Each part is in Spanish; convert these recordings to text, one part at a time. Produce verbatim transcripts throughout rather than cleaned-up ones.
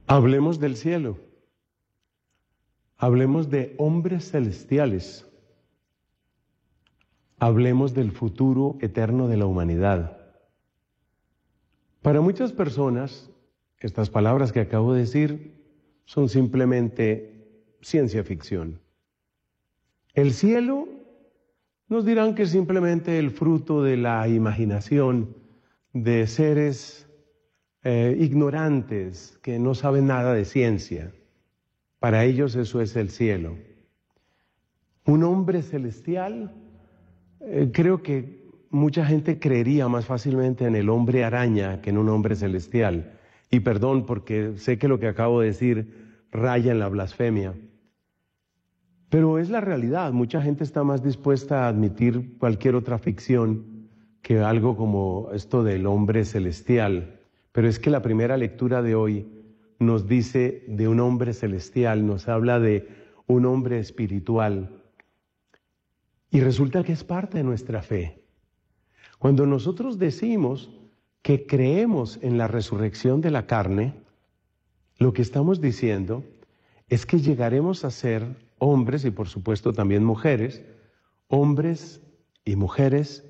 Hablemos del cielo. Hablemos de hombres celestiales. Hablemos del futuro eterno de la humanidad. Para muchas personas, estas palabras que acabo de decir son simplemente ciencia ficción. El cielo nos dirán que es simplemente el fruto de la imaginación de seres eh, ignorantes que no saben nada de ciencia. Para ellos eso es el cielo. Un hombre celestial, eh, creo que mucha gente creería más fácilmente en el hombre araña que en un hombre celestial. Y perdón porque sé que lo que acabo de decir raya en la blasfemia. Pero es la realidad. Mucha gente está más dispuesta a admitir cualquier otra ficción que algo como esto del hombre celestial. Pero es que la primera lectura de hoy nos dice de un hombre celestial, nos habla de un hombre espiritual. Y resulta que es parte de nuestra fe. Cuando nosotros decimos que creemos en la resurrección de la carne, lo que estamos diciendo es que llegaremos a ser hombres y por supuesto también mujeres, hombres y mujeres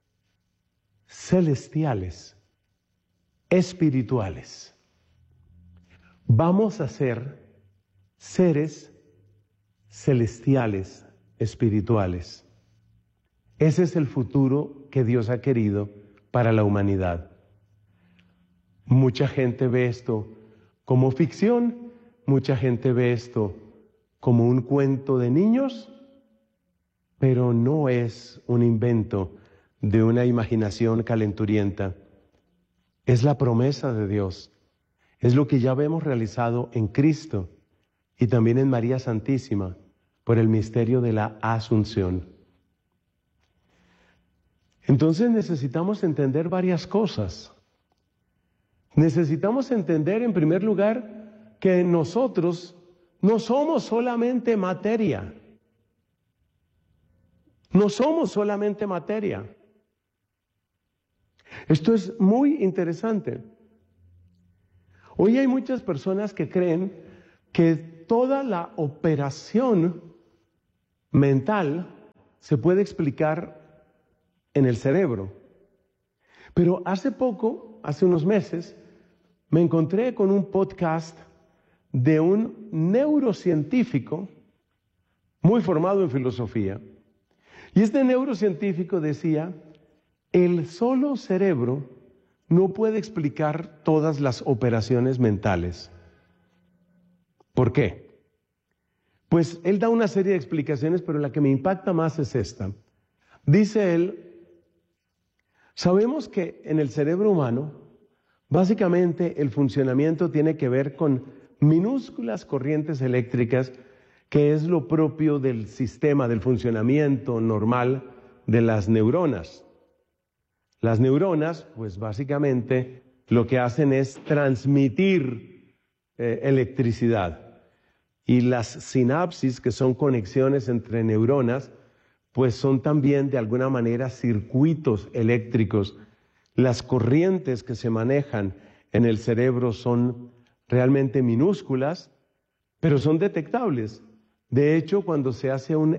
celestiales, espirituales. Vamos a ser seres celestiales, espirituales. Ese es el futuro que Dios ha querido para la humanidad. Mucha gente ve esto como ficción, mucha gente ve esto como un cuento de niños, pero no es un invento de una imaginación calenturienta. Es la promesa de Dios. Es lo que ya vemos realizado en Cristo y también en María Santísima por el misterio de la Asunción. Entonces necesitamos entender varias cosas. Necesitamos entender en primer lugar que nosotros no somos solamente materia. No somos solamente materia. Esto es muy interesante. Hoy hay muchas personas que creen que toda la operación mental se puede explicar en el cerebro. Pero hace poco, hace unos meses, me encontré con un podcast de un neurocientífico muy formado en filosofía. Y este neurocientífico decía, el solo cerebro no puede explicar todas las operaciones mentales. ¿Por qué? Pues él da una serie de explicaciones, pero la que me impacta más es esta. Dice él, sabemos que en el cerebro humano, básicamente el funcionamiento tiene que ver con minúsculas corrientes eléctricas, que es lo propio del sistema, del funcionamiento normal de las neuronas. Las neuronas, pues básicamente lo que hacen es transmitir eh, electricidad. Y las sinapsis, que son conexiones entre neuronas, pues son también de alguna manera circuitos eléctricos. Las corrientes que se manejan en el cerebro son realmente minúsculas, pero son detectables. De hecho, cuando se hace un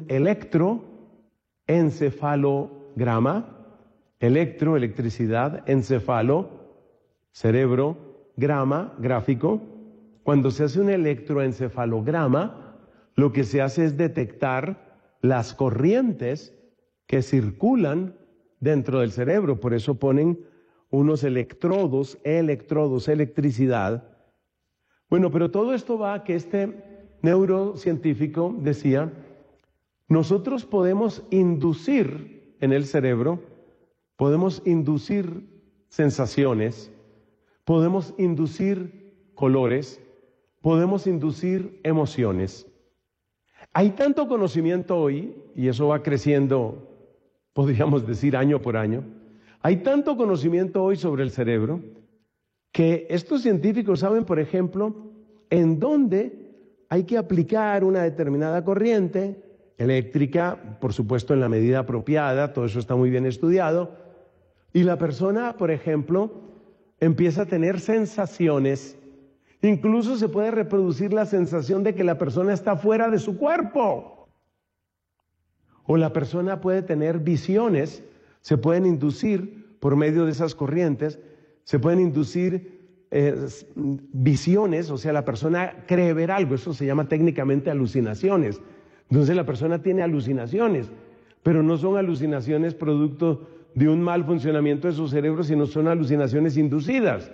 electroencefalograma, electro, electricidad, encefalo, cerebro, grama, gráfico, cuando se hace un electroencefalograma, lo que se hace es detectar las corrientes que circulan dentro del cerebro. Por eso ponen unos electrodos, electrodos, electricidad. Bueno, pero todo esto va a que este neurocientífico decía, nosotros podemos inducir en el cerebro, podemos inducir sensaciones, podemos inducir colores, podemos inducir emociones. Hay tanto conocimiento hoy, y eso va creciendo, podríamos decir, año por año. Hay tanto conocimiento hoy sobre el cerebro que estos científicos saben, por ejemplo, en dónde hay que aplicar una determinada corriente eléctrica, por supuesto en la medida apropiada, todo eso está muy bien estudiado, y la persona, por ejemplo, empieza a tener sensaciones Incluso se puede reproducir la sensación de que la persona está fuera de su cuerpo. O la persona puede tener visiones, se pueden inducir por medio de esas corrientes, se pueden inducir eh, visiones, o sea, la persona cree ver algo, eso se llama técnicamente alucinaciones. Entonces la persona tiene alucinaciones, pero no son alucinaciones producto de un mal funcionamiento de su cerebro, sino son alucinaciones inducidas.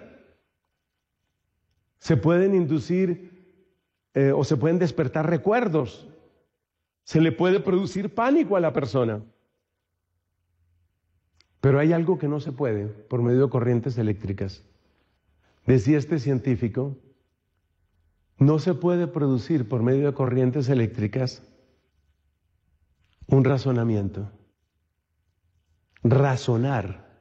Se pueden inducir eh, o se pueden despertar recuerdos. Se le puede producir pánico a la persona. Pero hay algo que no se puede por medio de corrientes eléctricas. Decía este científico, no se puede producir por medio de corrientes eléctricas un razonamiento. Razonar.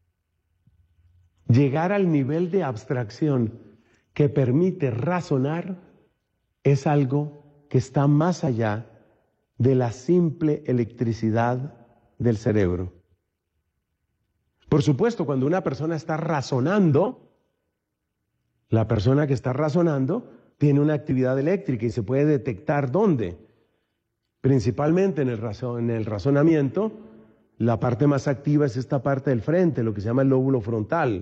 Llegar al nivel de abstracción que permite razonar es algo que está más allá de la simple electricidad del cerebro. Por supuesto, cuando una persona está razonando, la persona que está razonando tiene una actividad eléctrica y se puede detectar dónde. Principalmente en el, razon- en el razonamiento, la parte más activa es esta parte del frente, lo que se llama el lóbulo frontal.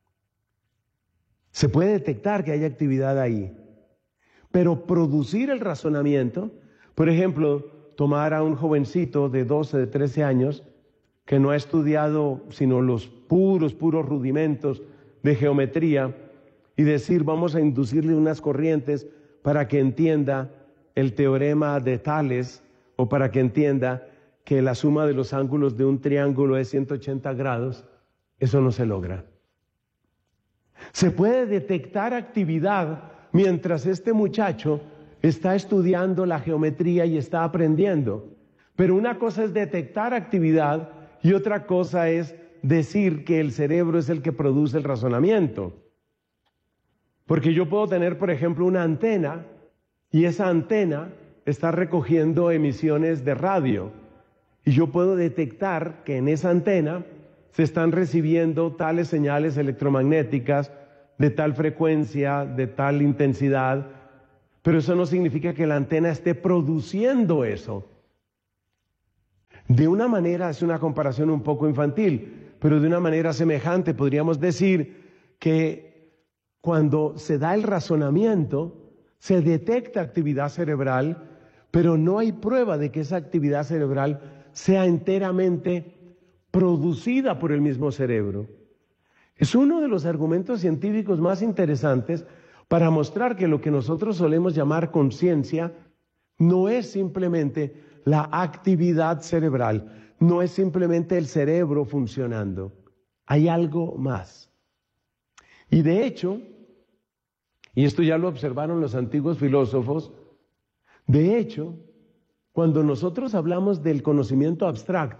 Se puede detectar que hay actividad ahí. Pero producir el razonamiento, por ejemplo, tomar a un jovencito de doce, de trece años, que no ha estudiado sino los puros, puros rudimentos de geometría, y decir, vamos a inducirle unas corrientes para que entienda el teorema de Tales, o para que entienda que la suma de los ángulos de un triángulo es ciento ochenta grados, eso no se logra. Se puede detectar actividad mientras este muchacho está estudiando la geometría y está aprendiendo. Pero una cosa es detectar actividad y otra cosa es decir que el cerebro es el que produce el razonamiento. Porque yo puedo tener, por ejemplo, una antena y esa antena está recogiendo emisiones de radio. Y yo puedo detectar que en esa antena se están recibiendo tales señales electromagnéticas de tal frecuencia, de tal intensidad, pero eso no significa que la antena esté produciendo eso. De una manera, es una comparación un poco infantil, pero de una manera semejante podríamos decir que cuando se da el razonamiento, se detecta actividad cerebral, pero no hay prueba de que esa actividad cerebral sea enteramente producida por el mismo cerebro. Es uno de los argumentos científicos más interesantes para mostrar que lo que nosotros solemos llamar conciencia no es simplemente la actividad cerebral, no es simplemente el cerebro funcionando. Hay algo más. Y de hecho, y esto ya lo observaron los antiguos filósofos, de hecho, cuando nosotros hablamos del conocimiento abstracto,